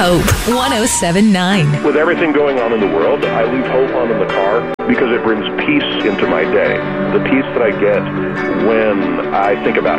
Hope 107.9. With everything going on in the world, I leave hope on in the car because it brings peace into my day. The peace that I get when I think about